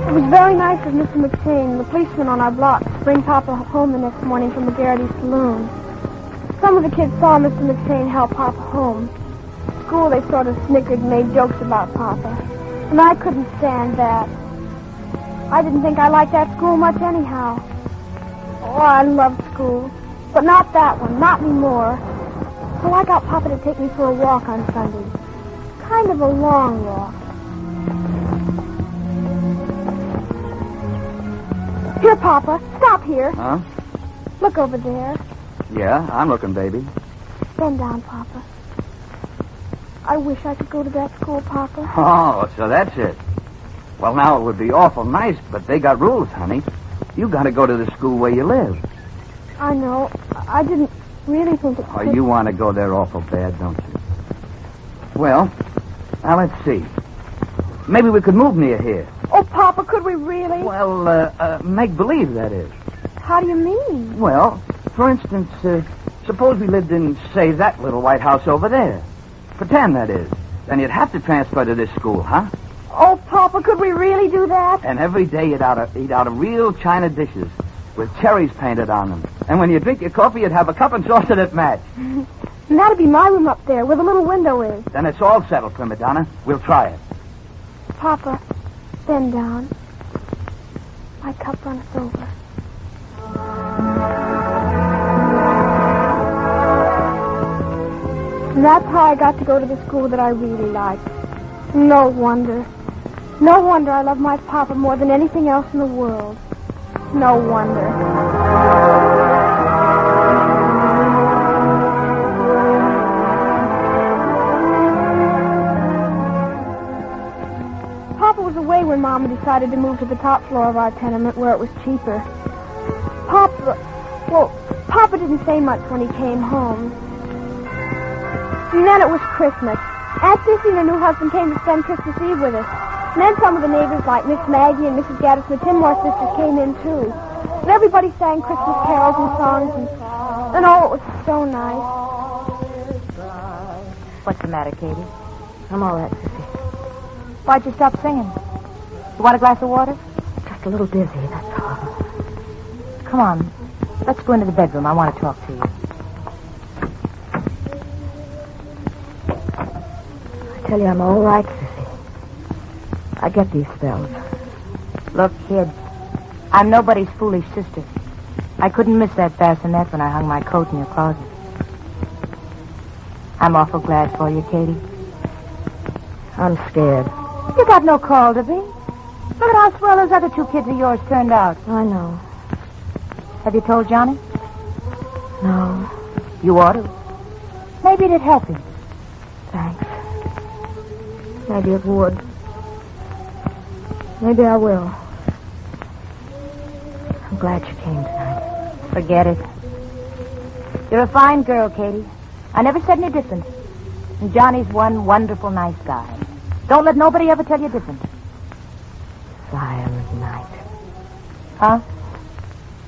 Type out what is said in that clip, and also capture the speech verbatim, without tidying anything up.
It was very nice of Mister McShane, the policeman on our block, to bring Papa home the next morning from the Garrity Saloon. Some of the kids saw Mister McShane help Papa home. At school, they sort of snickered and made jokes about Papa. And I couldn't stand that. I didn't think I liked that school much anyhow. Oh, I loved school. But not that one, not anymore. So I got Papa to take me for a walk on Sundays. Kind of a long walk. Here, Papa. Stop here. Huh? Look over there. Yeah, I'm looking, baby. Bend down, Papa. I wish I could go to that school, Papa. Oh, so that's it. Well, now, it would be awful nice, but they got rules, honey. You got to go to the school where you live. I know. I didn't really think it Oh, could... you want to go there awful bad, don't you? Well, now let's see. Maybe we could move near here. Oh, Papa, could we really? Well, uh, uh, make believe, that is. How do you mean? Well, for instance, uh, suppose we lived in, say, that little white house over there. Pretend, that is. Then you'd have to transfer to this school, huh? Oh, Papa, could we really do that? And every day you'd ought to eat out of real china dishes with cherries painted on them. And when you drink your coffee, you'd have a cup and saucer that match. And that'd be my room up there, where the little window is. Then it's all settled, Prima Donna. We'll try it. Papa, bend down. My cup runs over. And that's how I got to go to the school that I really liked. No wonder. No wonder I love my Papa more than anything else in the world. No wonder. Papa was away when Mama decided to move to the top floor of our tenement where it was cheaper. Papa, well, Papa didn't say much when he came home. And then it was Christmas. Aunt Sissy and her new husband came to spend Christmas Eve with us. And then some of the neighbors, like Miss Maggie and Missus Gaddis and the Tinmore sisters, came in, too. And everybody sang Christmas carols and songs, and, and oh, it was so nice. What's the matter, Katie? I'm all right, Sissy. Why'd you stop singing? You want a glass of water? Just a little dizzy, that's all. Come on. Let's go into the bedroom. I want to talk to you. I tell you, I'm all right, Sissy. I get these spells. Look, kid, I'm nobody's foolish sister. I couldn't miss that bassinet when I hung my coat in your closet. I'm awful glad for you, Katie. I'm scared. You got no call to be. Look at how swell those other two kids of yours turned out. I know. Have you told Johnny? No. You ought to. Maybe it'd help him. Thanks. Maybe it would. Maybe I will. I'm glad you came tonight. Forget it. You're a fine girl, Katie. I never said any different. And Johnny's one wonderful, nice guy. Don't let nobody ever tell you different. Silent night. Huh?